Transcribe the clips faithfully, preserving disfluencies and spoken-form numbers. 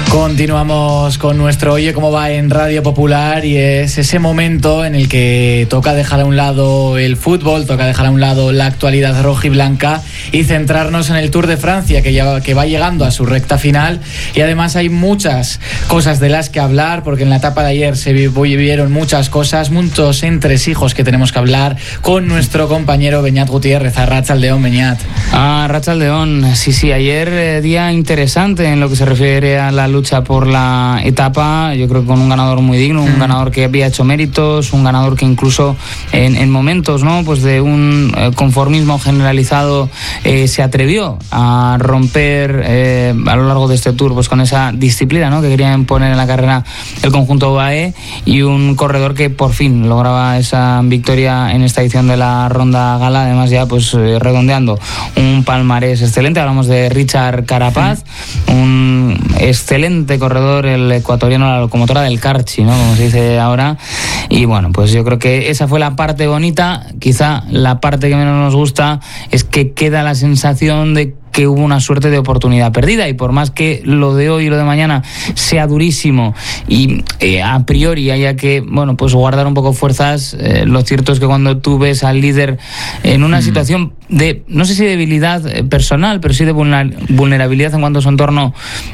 Continuamos con nuestro Oye Cómo Va en Radio Popular, y es ese momento en el que toca dejar a un lado el fútbol, toca dejar a un lado la actualidad rojiblanca y centrarnos en el Tour de Francia, que ya que va llegando a su recta final. Y además hay muchas cosas de las que hablar, porque en la etapa de ayer se vivieron muchas cosas, muchos entresijos que tenemos que hablar con nuestro compañero Beñat Gutiérrez. Arratsaldeon, Beñat. Ah, Arratsaldeon. Sí, sí, ayer eh, día interesante en lo que se refiere a la lucha por la etapa. Yo creo que con un ganador muy digno, un mm. ganador que había hecho méritos, un ganador que incluso en, en momentos, ¿no?, pues de un eh, conformismo generalizado eh, se atrevió a romper eh, a lo largo de este Tour, pues con esa disciplina, ¿no?, que quería imponer en la carrera el conjunto U A E, y un corredor que por fin lograba esa victoria en esta edición de la Ronda Gala, además ya pues eh, redondeando un palmarés excelente. Hablamos de Richard Carapaz, mm. un excelente corredor, el ecuatoriano, la locomotora del Carchi, ¿no?, como se dice ahora. Y bueno, pues yo creo que esa fue la parte bonita. Quizá la parte que menos nos gusta es que queda la sensación de que hubo una suerte de oportunidad perdida, y por más que lo de hoy y lo de mañana sea durísimo y eh, a priori haya que, bueno, pues guardar un poco fuerzas, eh, lo cierto es que cuando tú ves al líder en una mm. situación de, no sé si debilidad personal, pero sí de vulnerabilidad en cuanto a su entorno,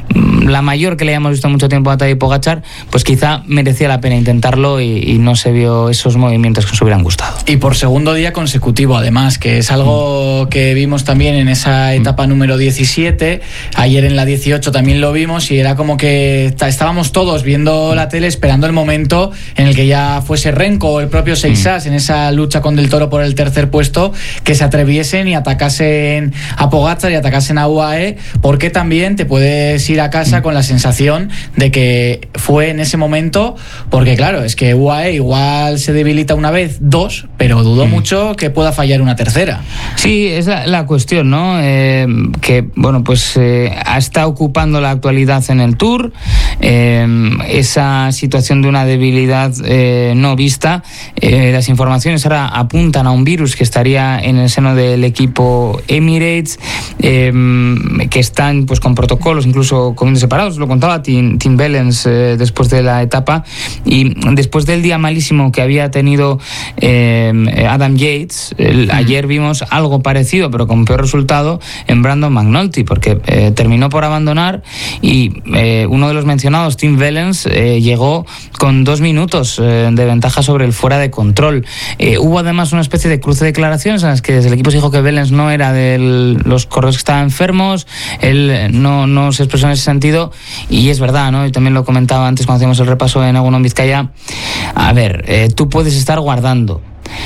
la mayor que le hayamos visto mucho tiempo a Tadej Pogačar, pues quizá merecía la pena intentarlo, y, y no se vio esos movimientos que nos hubieran gustado. Y por segundo día consecutivo, además, que es algo mm. que vimos también en esa etapa número diecisiete, ayer en la dieciocho también lo vimos, y era como que estábamos todos viendo la tele esperando el momento en el que ya fuese Renko o el propio Seixas mm. en esa lucha con Del Toro por el tercer puesto, que se atreviesen y atacasen a Pogačar y atacasen a U A E, porque también te puedes ir a casa mm. con la sensación de que fue en ese momento, porque claro, es que U A E igual se debilita una vez, dos, pero dudo mm. mucho que pueda fallar una tercera. Sí, es la, la cuestión, ¿no? Eh, que, bueno, pues eh, está ocupando la actualidad en el Tour, eh, esa situación de una debilidad eh, no vista. Eh, las informaciones ahora apuntan a un virus que estaría en el seno del equipo Emirates, eh, que están pues con protocolos, incluso comiendo separados. Lo contaba Tim, Tim Wellens eh, después de la etapa, y después del día malísimo que había tenido eh, Adam Yates, el, ayer vimos algo parecido, pero con peor resultado en Brandon McNulty, porque eh, terminó por abandonar, y eh, uno de los mencionados, Tim Wellens, eh, llegó con dos minutos eh, de ventaja sobre el fuera de control. Eh, hubo además una especie de cruce de declaraciones en las que desde el equipo se dijo que Wellens no era de los corredores que estaban enfermos, él no, no se expresó en ese sentido, y es verdad, ¿no? Y también lo comentaba antes cuando hacíamos el repaso en Egunon Vizcaya. A ver, eh, tú puedes estar guardando,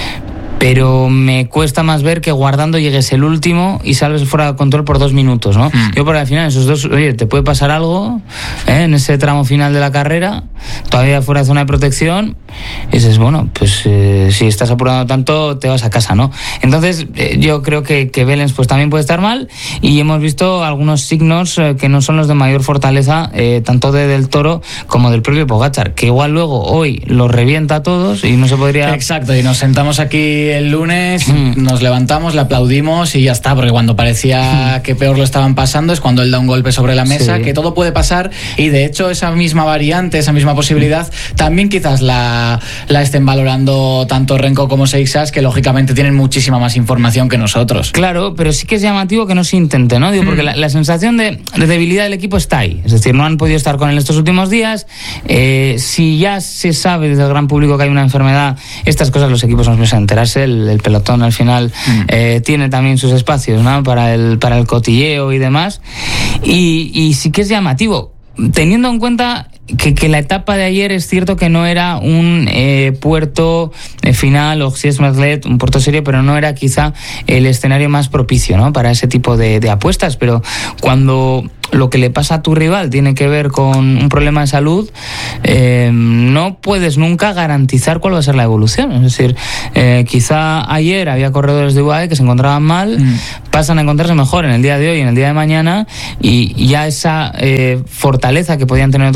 pero me cuesta más ver que guardando llegues el último y salves fuera de control por dos minutos, ¿no? Mm. Yo, por al final, esos dos, oye, te puede pasar algo ¿eh? en ese tramo final de la carrera, todavía fuera de zona de protección, y dices, bueno, pues eh, si estás apurando tanto, te vas a casa, ¿no? Entonces, eh, yo creo que, que Wellens pues también puede estar mal, y hemos visto algunos signos eh, que no son los de mayor fortaleza, eh, tanto de Del Toro como del propio Pogačar, que igual luego hoy los revienta a todos y no se podría... Exacto, y nos sentamos aquí el lunes, mm. nos levantamos, le aplaudimos y ya está, porque cuando parecía mm. que peor lo estaban pasando es cuando él da un golpe sobre la mesa, sí. que todo puede pasar, y de hecho esa misma variante, esa misma posibilidad, mm. también quizás la, la estén valorando tanto Renko como Seixas, que lógicamente tienen muchísima más información que nosotros. Claro, pero sí que es llamativo que no se intente, ¿no? Digo, mm. porque la, la sensación de, de debilidad del equipo está ahí, es decir, no han podido estar con él estos últimos días. Eh, si ya se sabe desde el gran público que hay una enfermedad, estas cosas los equipos no empiezan a enterarse. El, el pelotón al final mm. eh, tiene también sus espacios, ¿no?, para el, para el cotilleo y demás, y, y sí que es llamativo, teniendo en cuenta que, que la etapa de ayer es cierto que no era un eh, puerto eh, final, o si es Merlet, un puerto serio, pero no era quizá el escenario más propicio, ¿no?, para ese tipo de, de apuestas. Pero cuando lo que le pasa a tu rival tiene que ver con un problema de salud, eh, no puedes nunca garantizar cuál va a ser la evolución. Es decir, eh, quizá ayer había corredores de U A E que se encontraban mal, mm. pasan a encontrarse mejor en el día de hoy y en el día de mañana, y ya esa eh, fortaleza que podían tener otros equipos,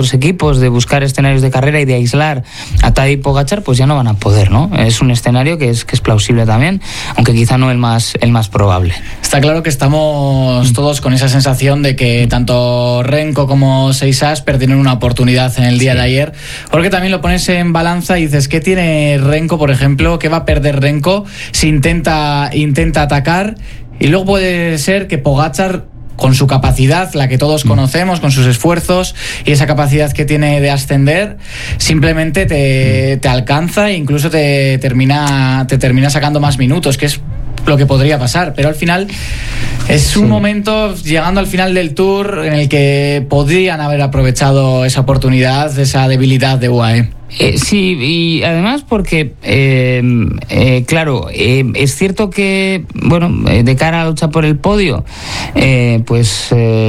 equipos de buscar escenarios de carrera y de aislar a Tadej Pogačar, pues ya no van a poder, ¿no? Es un escenario que es, que es plausible también, aunque quizá no el más, el más probable. Está claro que estamos todos con esa sensación de que tanto Renko como Seixas perdieron una oportunidad en el día sí. de ayer, porque también lo pones en balanza y dices, ¿qué tiene Renko, por ejemplo? ¿Qué va a perder Renko si intenta, intenta atacar? Y luego puede ser que Pogačar, con su capacidad, la que todos conocemos, con sus esfuerzos y esa capacidad que tiene de ascender, simplemente te, te alcanza e incluso te termina, te termina sacando más minutos, que es lo que podría pasar, pero al final es un sí. momento, llegando al final del Tour, en el que podrían haber aprovechado esa oportunidad, esa debilidad de U A E. Eh, sí, y además porque, eh, eh, claro, eh, es cierto que, bueno, eh, de cara a la lucha por el podio, eh, pues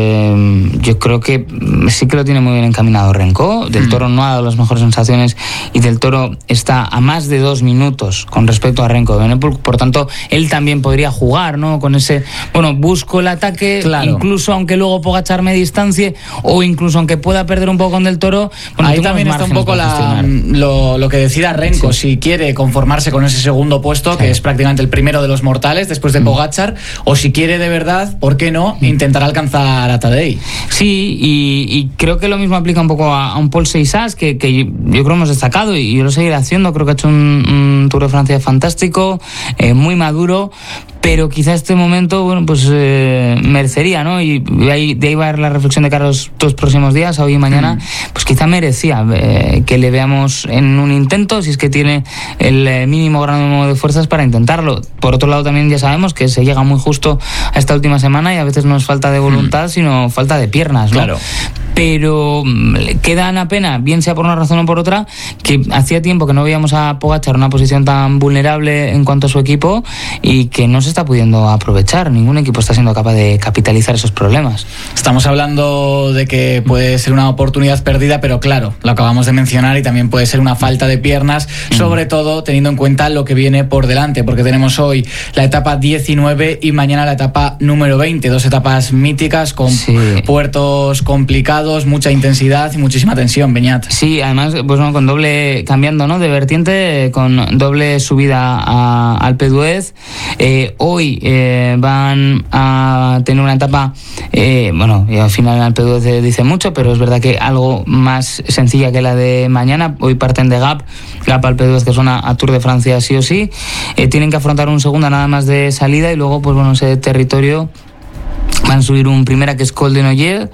eh, yo creo que sí que lo tiene muy bien encaminado Renko. Del Toro no ha dado las mejores sensaciones y Del Toro está a más de dos minutos con respecto a Renko de Benepul, por tanto, él también podría jugar, ¿no? Con ese, bueno, busco el ataque, claro. incluso aunque luego Pogačar me distancie, o incluso aunque pueda perder un poco con Del Toro, bueno, ahí también está un poco la... Lo, lo que decida Renko, sí. si quiere conformarse con ese segundo puesto, sí. que es prácticamente el primero de los mortales después de mm. Pogačar, o si quiere de verdad, ¿por qué no?, mm. intentar alcanzar a Tadej. Sí, y, y creo que lo mismo aplica un poco a, a un Paul Seixas, que, que yo, yo creo hemos destacado y yo lo seguiré haciendo. Creo que ha hecho un, un Tour de Francia fantástico, eh, muy maduro, pero quizá este momento, bueno, pues eh, merecería, ¿no? Y ahí, de ahí va a ir la reflexión de cara a los dos próximos días, hoy y mañana, mm. pues quizá merecía eh, que le veamos en un intento, si es que tiene el eh, mínimo grado de fuerzas para intentarlo. Por otro lado, también ya sabemos que se llega muy justo a esta última semana y a veces no es falta de voluntad, mm. sino falta de piernas, ¿no? Claro. Pero queda una pena, bien sea por una razón o por otra, que hacía tiempo que no veíamos a Pogačar en una posición tan vulnerable en cuanto a su equipo y que no se está pudiendo aprovechar. Ningún equipo está siendo capaz de capitalizar esos problemas. Estamos hablando de que puede ser una oportunidad perdida, pero claro, lo acabamos de mencionar, y también puede ser una falta de piernas, sobre todo teniendo en cuenta lo que viene por delante, porque tenemos hoy la etapa diecinueve y mañana la etapa número veinte, dos etapas míticas con sí. puertos complicados, mucha intensidad y muchísima tensión, Beñat. Sí, además, pues bueno, con doble, cambiando, ¿no?, de vertiente, con doble subida a Alpe d'Huez. Eh, hoy eh, van a tener una etapa, eh, bueno, y al final en Alpe d'Huez dice mucho, pero es verdad que algo más sencilla que la de mañana. Hoy parten de Gap, Gap Alpe d'Huez, que suena a Tour de Francia sí o sí. Eh, tienen que afrontar un segunda nada más de salida y luego, pues bueno, ese territorio van a subir un primera que es Col de Noyer,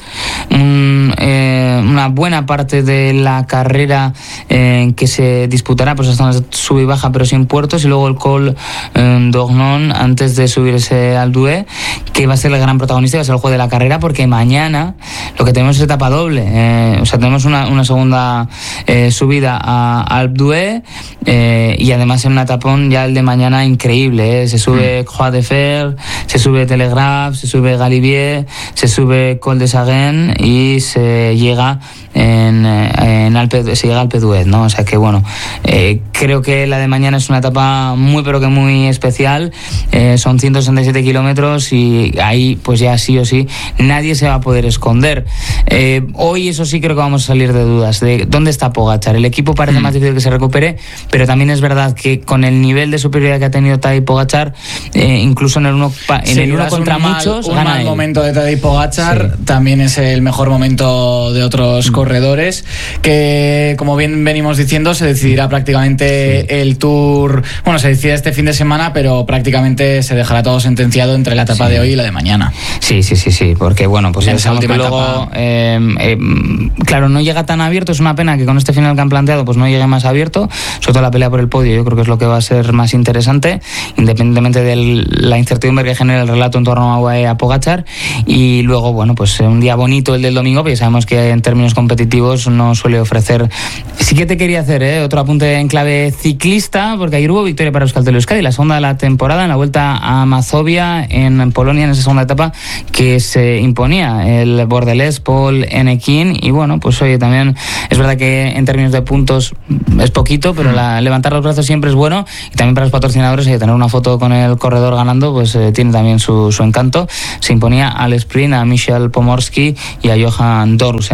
un, eh, una buena parte de la carrera eh, que se disputará, pues hasta una sub y baja pero sin puertos, y luego el Col eh, d'Ornon antes de subirse al Douai, que va a ser el gran protagonista, va a ser el juego de la carrera, porque mañana lo que tenemos es etapa doble, eh, o sea, tenemos una, una segunda eh, subida a Alpe d'Huez eh, y además en un etapón ya el de mañana increíble, eh, se sube Croix de Fer, se sube Telegraph, se sube Galibier, se sube Col de Saguen y se llega en, en Alpe, se llega a Alpe d'Huez, ¿no? O sea que bueno, eh, creo que la de mañana es una etapa muy pero que muy especial, eh, son ciento sesenta y siete kilómetros y ahí pues ya sí o sí nadie se va a poder esconder. Eh, hoy eso sí creo que vamos a salir de dudas de dónde está Pogačar. El equipo parece más difícil que se recupere, pero también es verdad que con el nivel de superioridad que ha tenido Tadej Pogačar, eh, incluso en el uno, en sí, el uno contra un muchos mal, gana un mal él. Momento de Tadej Pogačar, sí. También es el mejor momento de otros mm. corredores, que como bien venimos diciendo se decidirá prácticamente sí. el Tour, bueno, se decide este fin de semana, pero prácticamente se dejará todo sentenciado entre la etapa sí. de hoy y la de mañana. Sí, sí, sí, sí, porque bueno, pues ya sabemos que luego eh, eh, claro, no llega tan abierto, es una pena que con este final que han planteado pues no llegue más abierto, sobre todo la pelea por el podio, yo creo que es lo que va a ser más interesante, independientemente de la incertidumbre que genera el relato en torno a U A E, a Pogačar. Y luego, bueno, pues un día bonito el del domingo, porque sabemos que en términos competitivos no suele ofrecer. Sí que te quería hacer ¿eh? otro apunte en clave ciclista, porque ayer hubo victoria para Euskaltel Euskadi, la segunda de la temporada, en la Vuelta a Mazovia en Polonia, en esa segunda etapa que se imponía el bordelés Paul Enequín. Y bueno, pues oye, también es verdad que en términos de puntos es poquito, pero la, levantar los brazos siempre es bueno, y también para los patrocinadores hay que tener una foto con el corredor ganando, pues eh, tiene también su, su encanto. Se imponía al sprint a Michel Pomorski y a Johan Dorusen en esa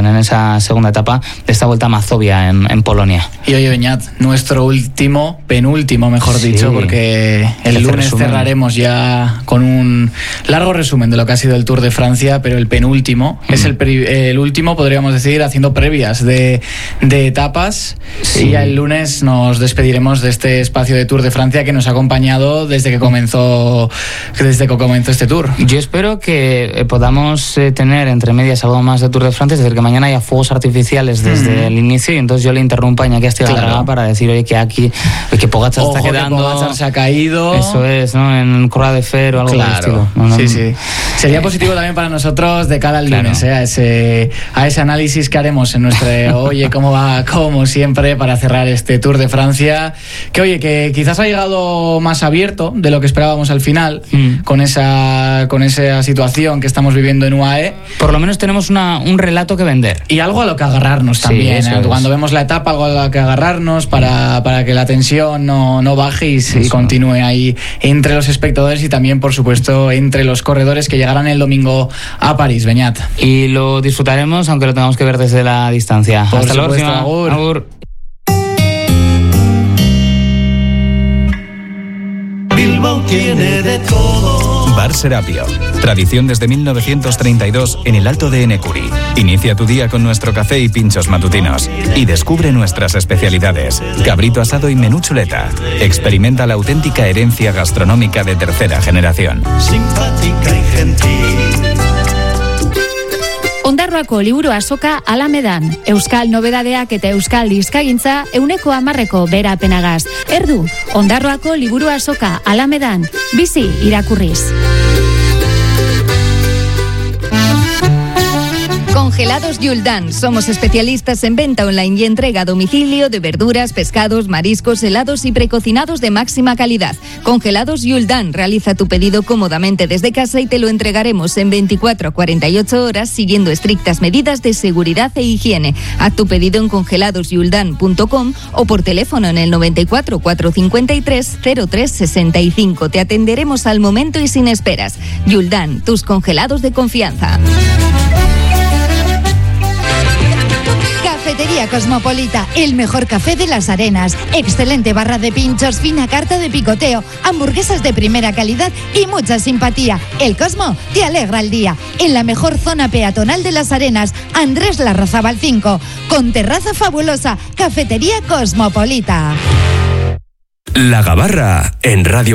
esta segunda etapa de esta Vuelta a Mazovia en, en Polonia. Y oye, Beñat, nuestro último, penúltimo mejor sí, dicho, porque el lunes resumen. cerraremos ya con un largo resumen de lo que ha sido el Tour de Francia, pero el penúltimo mm. es el, el último, podríamos decir, haciendo previas de, de etapas, sí. y ya el lunes nos despediremos de este espacio de Tour de Francia que nos ha acompañado desde que comenzó, desde que comenzó este Tour. Yo espero que podamos eh, tener entre medias algo más de Tour de Francia, es decir, que mañana haya fuegos artificiales desde mm. el inicio, y entonces yo le interrumpa a Iñaki Astigarraga claro. para decir, oye, que aquí, que Pogačar está quedando, Pogačar se ha caído, eso es, ¿no? En Corra de Fer o algo claro. del estilo. No, no, sí, sí. Sería positivo también para nosotros de cara al claro. lunes, ¿eh? a ese a ese análisis que haremos en nuestro oye, cómo va, como siempre, para cerrar este Tour de Francia, que oye, que quizás ha llegado más abierto de lo que esperábamos al final, mm. con esa con esa situación que estamos viviendo en U A E. Por lo menos tenemos una, un relato que vender. Y algo a lo que agarrarnos también, sí, ¿eh? Cuando vemos la etapa, algo a lo que agarrarnos para, para que la tensión no, no baje y, y continúe ahí entre los espectadores y también, por supuesto, entre los corredores que llegarán el domingo a París, Beñat. Y lo disfrutaremos, aunque lo tengamos que ver desde la distancia. Por Hasta supuesto, la próxima. Agur. Agur. Bilbao tiene de todo. Bar Serapio. Tradición desde mil novecientos treinta y dos en el Alto de Enecuri. Inicia tu día con nuestro café y pinchos matutinos. Y descubre nuestras especialidades. Cabrito asado y menú chuleta. Experimenta la auténtica herencia gastronómica de tercera generación. Simpática y gentil. Ondarroako liburu azoka Alamedan. Euskal nobedadeak eta euskal dizkagintza euneko hamarreko berapenagaz. Erdu, Ondarroako liburu azoka Alamedan. Bizi irakurriz. Congelados Yuldan. Somos especialistas en venta online y entrega a domicilio de verduras, pescados, mariscos, helados y precocinados de máxima calidad. Congelados Yuldan. Realiza tu pedido cómodamente desde casa y te lo entregaremos en veinticuatro a cuarenta y ocho horas siguiendo estrictas medidas de seguridad e higiene. Haz tu pedido en congelados yuldan punto com o por teléfono en el noventa y cuatro, cuatrocientos cincuenta y tres, cero tres sesenta y cinco. Te atenderemos al momento y sin esperas. Yuldan, tus congelados de confianza. Cafetería Cosmopolita, el mejor café de Las Arenas. Excelente barra de pinchos, fina carta de picoteo, hamburguesas de primera calidad y mucha simpatía. El Cosmo te alegra el día. En la mejor zona peatonal de Las Arenas, Andrés Larrazábal cinco, con terraza fabulosa. Cafetería Cosmopolita. La Gabarra en Radio